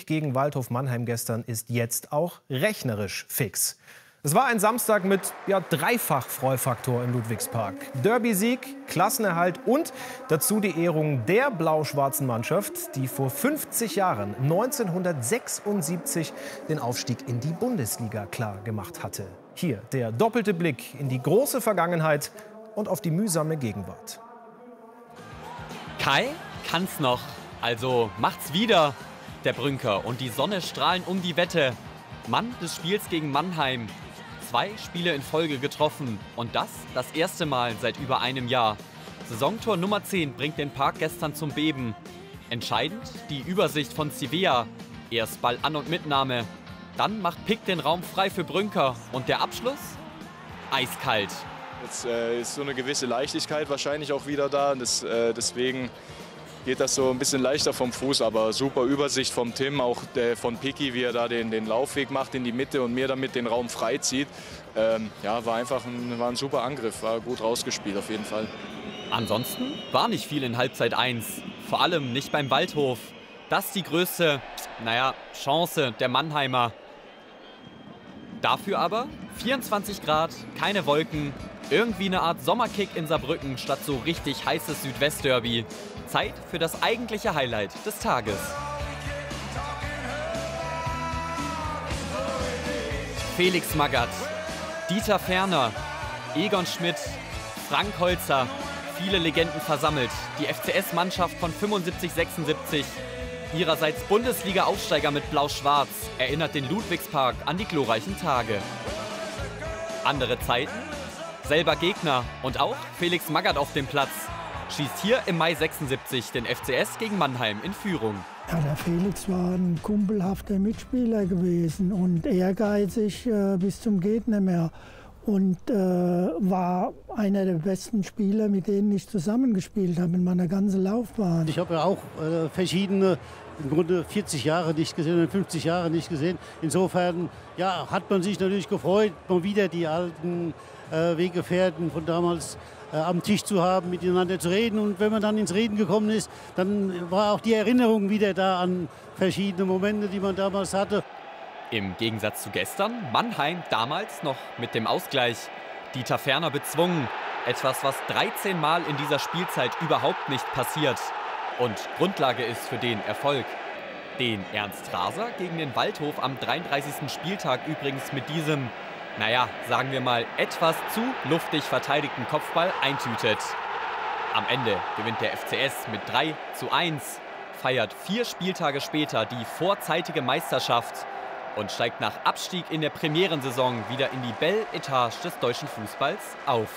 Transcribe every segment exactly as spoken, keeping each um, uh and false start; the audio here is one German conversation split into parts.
gegen Waldhof Mannheim gestern ist jetzt auch rechnerisch fix. Es war ein Samstag mit ja, dreifach Freufaktor im Ludwigspark. Derby-Sieg, Klassenerhalt und dazu die Ehrung der blau-schwarzen Mannschaft, die vor fünfzig Jahren, neunzehnhundertsechsundsiebzig, den Aufstieg in die Bundesliga klar gemacht hatte. Hier der doppelte Blick in die große Vergangenheit und auf die mühsame Gegenwart. Kai kann's noch, also macht's wieder, der Brünker. Und die Sonne strahlen um die Wette. Mann des Spiels gegen Mannheim. Zwei Spiele in Folge getroffen und das das erste Mal seit über einem Jahr. Saisontor Nummer zehn bringt den Park gestern zum Beben. Entscheidend die Übersicht von Civea. Erst Ball an- und Mitnahme. Dann macht Pick den Raum frei für Brünker. Und der Abschluss? Eiskalt. Jetzt äh, ist so eine gewisse Leichtigkeit wahrscheinlich auch wieder da. Das, äh, deswegen geht das so ein bisschen leichter vom Fuß, aber super Übersicht vom Tim, auch der, von Picky, wie er da den, den Laufweg macht in die Mitte und mir damit den Raum freizieht. Ähm, ja, war einfach ein, war ein super Angriff, war gut rausgespielt auf jeden Fall. Ansonsten war nicht viel in Halbzeit eins, vor allem nicht beim Waldhof. Das die größte, naja, Chance der Mannheimer. Dafür aber vierundzwanzig Grad, keine Wolken, irgendwie eine Art Sommerkick in Saarbrücken statt so richtig heißes Südwestderby. Zeit für das eigentliche Highlight des Tages. Felix Magath, Dieter Ferner, Egon Schmidt, Frank Holzer, viele Legenden versammelt. Die F C S-Mannschaft von fünfundsiebzig sechsundsiebzig, ihrerseits Bundesliga-Aufsteiger mit Blau-Schwarz, erinnert den Ludwigspark an die glorreichen Tage. Andere Zeiten, selber Gegner und auch Felix Magath auf dem Platz. Schießt hier im Mai sechsundsiebzig den F C S gegen Mannheim in Führung. Ja, der Felix war ein kumpelhafter Mitspieler gewesen und ehrgeizig äh, bis zum geht nicht mehr. Und äh, war einer der besten Spieler, mit denen ich zusammengespielt habe in meiner ganzen Laufbahn. Ich habe ja auch äh, verschiedene, im Grunde vierzig Jahre nicht gesehen, fünfzig Jahre nicht gesehen. Insofern ja, hat man sich natürlich gefreut, mal wieder die alten äh, Weggefährten von damals äh, am Tisch zu haben, miteinander zu reden. Und wenn man dann ins Reden gekommen ist, dann war auch die Erinnerung wieder da an verschiedene Momente, die man damals hatte. Im Gegensatz zu gestern, Mannheim damals noch mit dem Ausgleich. Dieter Ferner bezwungen. Etwas, was dreizehn Mal in dieser Spielzeit überhaupt nicht passiert. Und Grundlage ist für den Erfolg. Den Ernst Raser gegen den Waldhof am dreiunddreißigsten Spieltag übrigens mit diesem, naja, sagen wir mal, etwas zu luftig verteidigten Kopfball eintütet. Am Ende gewinnt der F C S mit drei zu eins, feiert vier Spieltage später die vorzeitige Meisterschaft und steigt nach Abstieg in der Premierensaison wieder in die Belle Etage des deutschen Fußballs auf.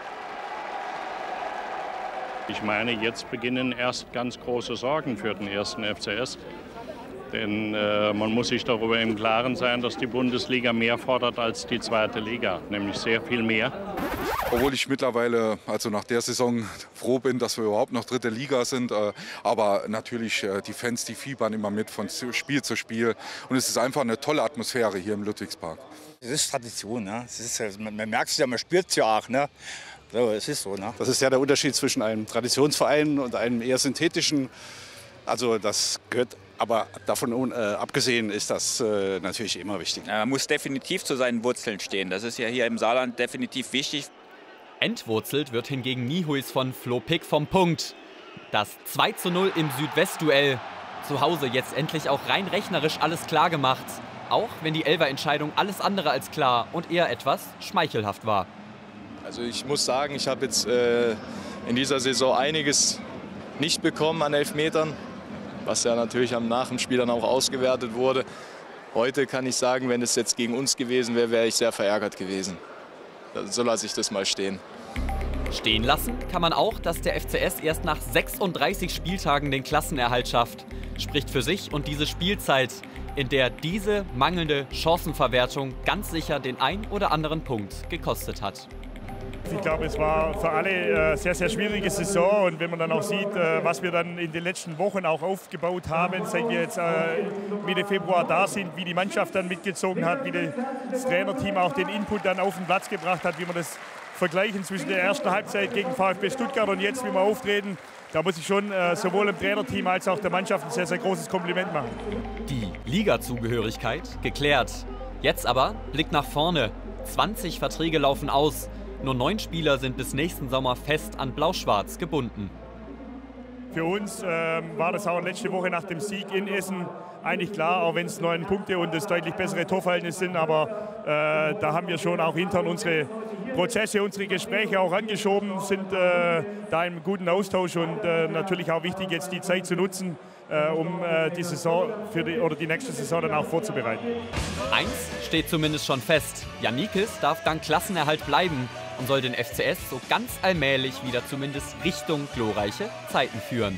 Ich meine, jetzt beginnen erst ganz große Sorgen für den ersten F C S. Denn äh, man muss sich darüber im Klaren sein, dass die Bundesliga mehr fordert als die zweite Liga, nämlich sehr viel mehr. Obwohl ich mittlerweile, also nach der Saison, froh bin, dass wir überhaupt noch dritte Liga sind. Äh, aber natürlich, äh, die Fans, die fiebern immer mit von Spiel zu Spiel. Und es ist einfach eine tolle Atmosphäre hier im Ludwigspark. Es ist Tradition, ne? Es ist, man, man merkt es ja, man spürt es ja auch. Ne? So, es ist so, ne? Das ist ja der Unterschied zwischen einem Traditionsverein und einem eher synthetischen. Also das gehört, aber davon äh, abgesehen ist das äh, natürlich immer wichtig. Ja, man muss definitiv zu seinen Wurzeln stehen. Das ist ja hier im Saarland definitiv wichtig. Entwurzelt wird hingegen Niehuis von Flo Pick vom Punkt. Das zwei zu null im Südwestduell. Zu Hause jetzt endlich auch rein rechnerisch alles klar gemacht. Auch wenn die Elfer-Entscheidung alles andere als klar und eher etwas schmeichelhaft war. Also ich muss sagen, ich habe jetzt äh, in dieser Saison einiges nicht bekommen an Elfmetern, was ja natürlich am nach dem Spiel dann auch ausgewertet wurde. Heute kann ich sagen, wenn es jetzt gegen uns gewesen wäre, wäre ich sehr verärgert gewesen. So lasse ich das mal stehen. Stehen lassen kann man auch, dass der F C S erst nach sechsunddreißig Spieltagen den Klassenerhalt schafft. Spricht für sich und diese Spielzeit, in der diese mangelnde Chancenverwertung ganz sicher den ein oder anderen Punkt gekostet hat. Ich glaube, es war für alle eine sehr, sehr schwierige Saison. Und wenn man dann auch sieht, was wir dann in den letzten Wochen auch aufgebaut haben, seit wir jetzt Mitte Februar da sind, wie die Mannschaft dann mitgezogen hat, wie das Trainerteam auch den Input dann auf den Platz gebracht hat, wie man das vergleichen zwischen der ersten Halbzeit gegen VfB Stuttgart und jetzt, wie wir auftreten, da muss ich schon äh, sowohl dem Trainerteam als auch der Mannschaft ein sehr, sehr großes Kompliment machen. Die Liga-Zugehörigkeit geklärt. Jetzt aber Blick nach vorne. zwanzig Verträge laufen aus. Nur neun Spieler sind bis nächsten Sommer fest an Blau-Schwarz gebunden. Für uns ähm, war das auch letzte Woche nach dem Sieg in Essen eigentlich klar, auch wenn es neun Punkte und das deutlich bessere Torverhältnis sind. Aber äh, da haben wir schon auch intern unsere Prozesse, unsere Gespräche auch angeschoben, sind äh, da im guten Austausch und äh, natürlich auch wichtig, jetzt die Zeit zu nutzen, äh, um äh, die Saison für die, oder die nächste Saison dann auch vorzubereiten. Eins steht zumindest schon fest. Janikis darf dank Klassenerhalt bleiben und soll den F C S so ganz allmählich wieder zumindest Richtung glorreiche Zeiten führen.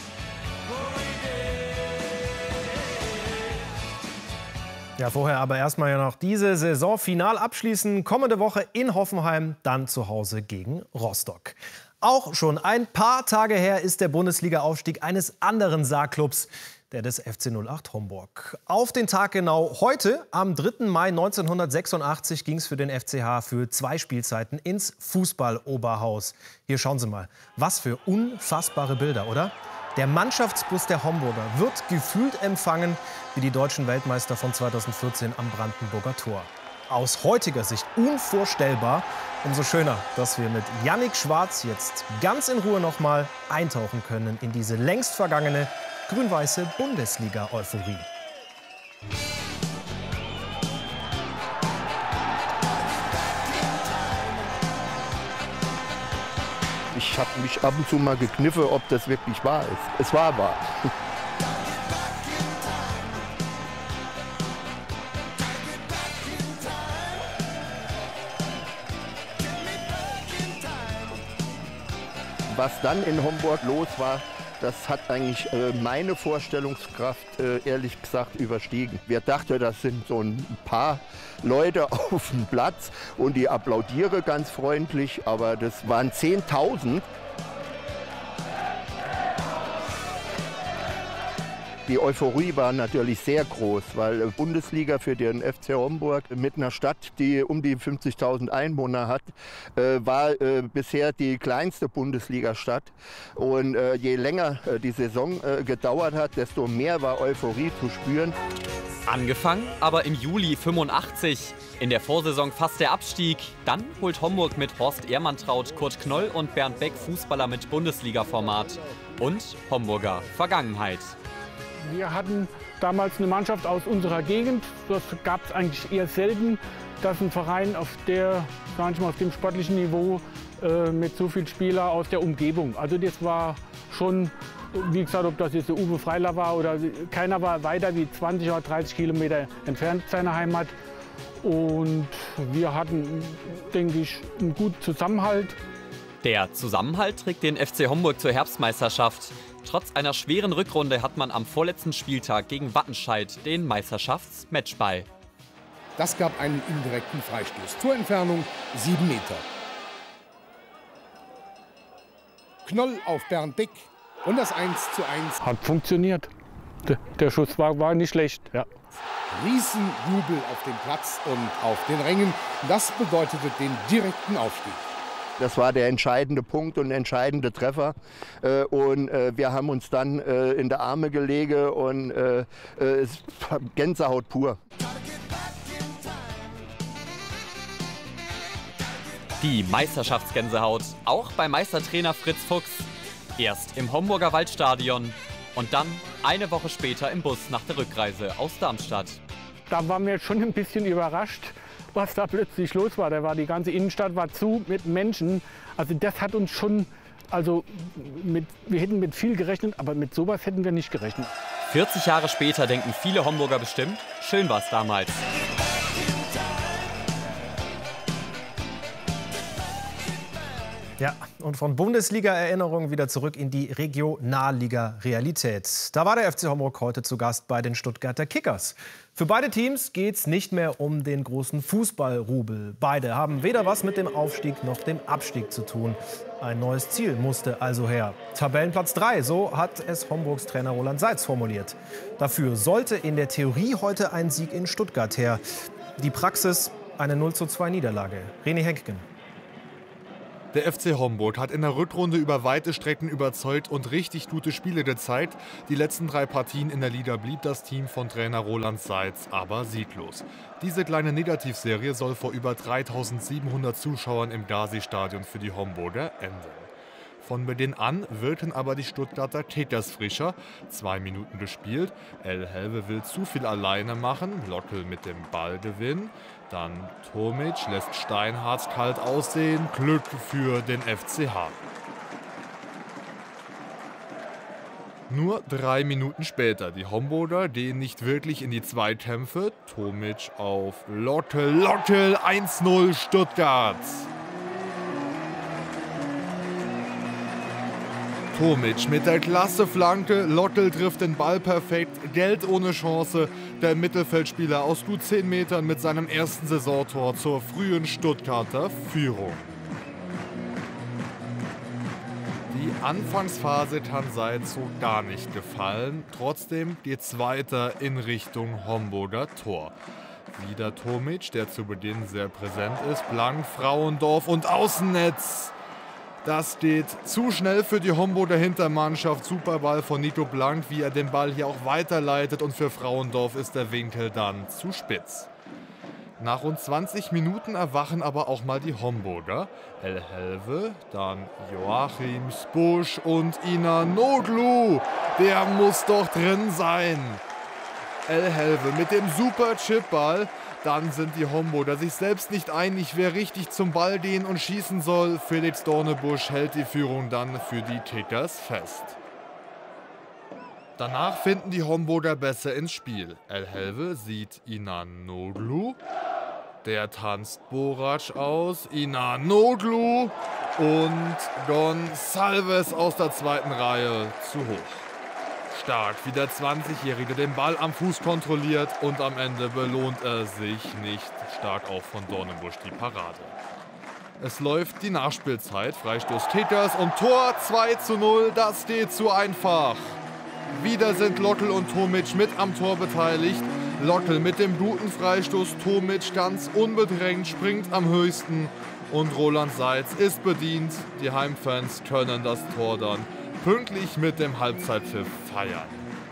Ja, vorher aber erstmal ja noch diese Saison final abschließen. Kommende Woche in Hoffenheim, dann zu Hause gegen Rostock. Auch schon ein paar Tage her ist der Bundesliga-Aufstieg eines anderen Saarklubs, der des F C null acht Homburg. Auf den Tag genau heute, am dritten Mai neunzehnhundertsechsundachtzig, ging es für den F C H für zwei Spielzeiten ins Fußballoberhaus. Hier schauen Sie mal, was für unfassbare Bilder, oder? Der Mannschaftsbus der Homburger wird gefühlt empfangen wie die deutschen Weltmeister von zweitausendvierzehn am Brandenburger Tor. Aus heutiger Sicht unvorstellbar. Umso schöner, dass wir mit Yannick Schwarz jetzt ganz in Ruhe noch mal eintauchen können in diese längst vergangene grün-weiße Bundesliga-Euphorie. Ich habe mich ab und zu mal gekniffen, ob das wirklich wahr ist. Es war wahr. Was dann in Homburg los war, das hat eigentlich äh, meine Vorstellungskraft, äh, ehrlich gesagt, überstiegen. Wir dachten, das sind so ein paar Leute auf dem Platz und die applaudieren ganz freundlich, aber das waren zehntausend. Die Euphorie war natürlich sehr groß, weil Bundesliga für den F C Homburg mit einer Stadt, die um die fünfzigtausend Einwohner hat, äh, war äh, bisher die kleinste Bundesliga-Stadt. Und äh, je länger äh, die Saison äh, gedauert hat, desto mehr war Euphorie zu spüren. Angefangen aber im Juli fünfundachtzig. In der Vorsaison fast der Abstieg. Dann holt Homburg mit Horst Ehrmantraut, Kurt Knoll und Bernd Beck Fußballer mit Bundesliga-Format und Homburger Vergangenheit. Wir hatten damals eine Mannschaft aus unserer Gegend. Das gab es eigentlich eher selten, dass ein Verein auf, der, sag ich mal, auf dem sportlichen Niveau äh, mit so vielen Spielern aus der Umgebung. Also das war schon, wie gesagt, ob das jetzt der Uwe Freiler war oder keiner war weiter wie zwanzig oder dreißig Kilometer entfernt seiner Heimat. Und wir hatten, denke ich, einen guten Zusammenhalt. Der Zusammenhalt trägt den F C Homburg zur Herbstmeisterschaft. Trotz einer schweren Rückrunde hat man am vorletzten Spieltag gegen Wattenscheid den Meisterschaftsmatchball. Das gab einen indirekten Freistoß. Torentfernung sieben Meter. Knoll auf Bernd Beck und das eins zu eins. Hat funktioniert. Der Schuss war, war nicht schlecht. Ja. Riesenjubel auf dem Platz und auf den Rängen. Das bedeutete den direkten Aufstieg. Das war der entscheidende Punkt und entscheidende Treffer. Und wir haben uns dann in die Arme gelegen und es war Gänsehaut pur. Die Meisterschaftsgänsehaut, auch bei Meistertrainer Fritz Fuchs. Erst im Homburger Waldstadion und dann eine Woche später im Bus nach der Rückreise aus Darmstadt. Da waren wir schon ein bisschen überrascht, was da plötzlich los war. Da war die ganze Innenstadt war zu mit Menschen. Also das hat uns schon, also mit, wir hätten mit viel gerechnet, aber mit sowas hätten wir nicht gerechnet. vierzig Jahre später denken viele Homburger bestimmt, schön war es damals. Ja, und von Bundesliga-Erinnerungen wieder zurück in die Regionalliga-Realität. Da war der F C Homburg heute zu Gast bei den Stuttgarter Kickers. Für beide Teams geht es nicht mehr um den großen Fußballrubel. Beide haben weder was mit dem Aufstieg noch dem Abstieg zu tun. Ein neues Ziel musste also her. Tabellenplatz drei, so hat es Homburgs Trainer Roland Seitz formuliert. Dafür sollte in der Theorie heute ein Sieg in Stuttgart her. Die Praxis eine null zu zwei Niederlage. René Henkgen. Der F C Homburg hat in der Rückrunde über weite Strecken überzeugt und richtig gute Spiele gezeigt. Die letzten drei Partien in der Liga blieb das Team von Trainer Roland Seitz aber sieglos. Diese kleine Negativserie soll vor über dreitausendsiebenhundert Zuschauern im Gazi-Stadion für die Homburger enden. Von Beginn an wirken aber die Stuttgarter Kickers frischer. Zwei Minuten gespielt. El Helve will zu viel alleine machen. Lockel mit dem Ballgewinn. Dann Tomic lässt Steinhardt kalt aussehen. Glück für den F C H. Nur drei Minuten später. Die Homburger gehen nicht wirklich in die Zweikämpfe. Tomic auf Lockel. Lockel eins null Stuttgart. Tomic mit der klasse Flanke, Lockel trifft den Ball perfekt, Geld ohne Chance. Der Mittelfeldspieler aus gut zehn Metern mit seinem ersten Saisontor zur frühen Stuttgarter Führung. Die Anfangsphase kann Seitz so gar nicht gefallen, trotzdem geht's weiter in Richtung Homburger Tor. Wieder Tomic, der zu Beginn sehr präsent ist, blank Frauendorf und Außennetz. Das geht zu schnell für die Homburger Hintermannschaft. Super Ball von Nico Blank, wie er den Ball hier auch weiterleitet. Und für Frauendorf ist der Winkel dann zu spitz. Nach rund zwanzig Minuten erwachen aber auch mal die Homburger. El Helve, dann Joachim Spusch und Inanoglu. Der muss doch drin sein. El Helve mit dem super Chipball. Dann sind die Homburger sich selbst nicht einig, wer richtig zum Ball gehen und schießen soll. Felix Dornebusch hält die Führung dann für die Kickers fest. Danach finden die Homburger besser ins Spiel. El Helve sieht Inanoglu. Der tanzt Borac aus. Inanoglu und Gonçalves aus der zweiten Reihe zu hoch. Stark, wie der zwanzigjährige den Ball am Fuß kontrolliert und am Ende belohnt er sich nicht. Stark auch von Dornebusch die Parade. Es läuft die Nachspielzeit, Freistoß Kickers und Tor zwei zu null, das geht zu einfach. Wieder sind Lockel und Tomic mit am Tor beteiligt. Lockel mit dem guten Freistoß, Tomic ganz unbedrängt, springt am höchsten und Roland Seitz ist bedient. Die Heimfans können das Tor dann pünktlich mit dem Halbzeitpfiff feiern.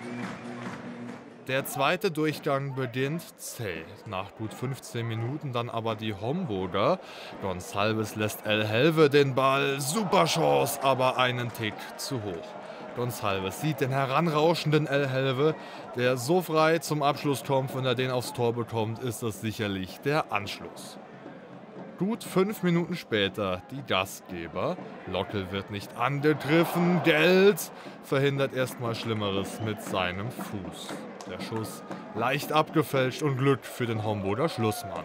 Der zweite Durchgang beginnt zäh. Nach gut fünfzehn Minuten dann aber die Homburger. Gonçalves lässt El Helve den Ball. Super Chance, aber einen Tick zu hoch. Gonçalves sieht den heranrauschenden El Helve, der so frei zum Abschluss kommt. Wenn er den aufs Tor bekommt, ist das sicherlich der Anschluss. Gut fünf Minuten später die Gastgeber. Lockel wird nicht angegriffen. Geld verhindert erstmal Schlimmeres mit seinem Fuß. Der Schuss leicht abgefälscht und Glück für den Homburger Schlussmann.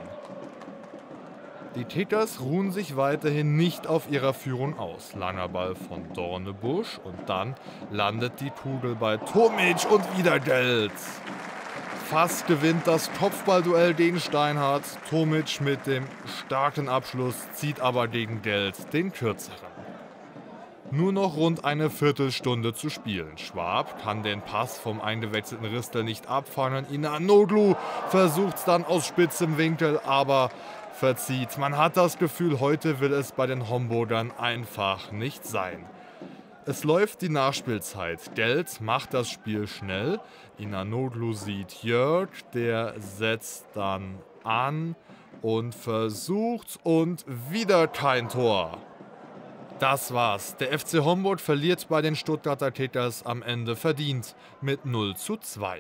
Die Kickers ruhen sich weiterhin nicht auf ihrer Führung aus. Langer Ball von Dornebusch und dann landet die Kugel bei Tomic und wieder Geld. Fast gewinnt das Kopfballduell gegen Steinhardt. Tomic mit dem starken Abschluss zieht aber gegen Geld den kürzeren. Nur noch rund eine Viertelstunde zu spielen. Schwab kann den Pass vom eingewechselten Ristel nicht abfangen. Inanoglu versucht's dann aus spitzem Winkel, aber verzieht. Man hat das Gefühl, heute will es bei den Homburgern einfach nicht sein. Es läuft die Nachspielzeit. Geld macht das Spiel schnell. Inanoglu sieht Jörg, der setzt dann an und versucht und wieder kein Tor. Das war's. Der F C Homburg verliert bei den Stuttgarter Kickers am Ende verdient mit null zu zwei.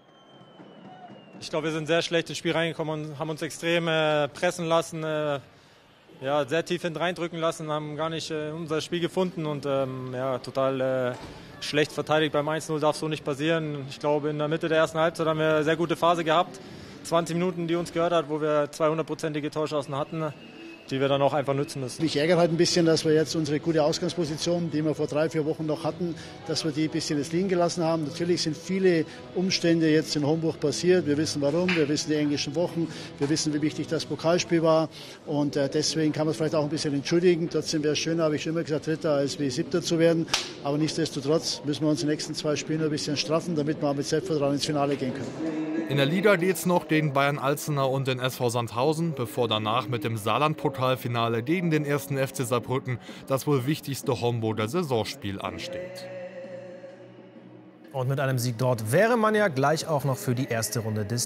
Ich glaube, wir sind sehr schlecht ins Spiel reingekommen und haben uns extrem äh, pressen lassen, äh, ja, sehr tief hinten reindrücken lassen, haben gar nicht äh, unser Spiel gefunden und ähm, ja, total äh, schlecht verteidigt. Beim eins null darf so nicht passieren. Ich glaube, in der Mitte der ersten Halbzeit haben wir eine sehr gute Phase gehabt. zwanzig Minuten, die uns gehört hat, wo wir zweihundertprozentige Torchancen hatten, die wir dann auch einfach nutzen müssen. Mich ärgert halt ein bisschen, dass wir jetzt unsere gute Ausgangsposition, die wir vor drei, vier Wochen noch hatten, dass wir die ein bisschen jetzt liegen gelassen haben. Natürlich sind viele Umstände jetzt in Homburg passiert. Wir wissen warum, wir wissen die englischen Wochen, wir wissen, wie wichtig das Pokalspiel war und äh, deswegen kann man es vielleicht auch ein bisschen entschuldigen. Trotzdem wäre es schöner, habe ich schon immer gesagt, Dritter als wie Siebter zu werden. Aber nichtsdestotrotz müssen wir uns in den nächsten zwei Spielen ein bisschen straffen, damit wir mit Selbstvertrauen ins Finale gehen können. In der Liga geht's noch gegen Bayern Alzenau und den S V Sandhausen, bevor danach mit dem Saarland-Pokal Pokalfinale gegen den ersten F C Saarbrücken das wohl wichtigste Homburger Saisonspiel ansteht. Und mit einem Sieg dort wäre man ja gleich auch noch für die erste Runde des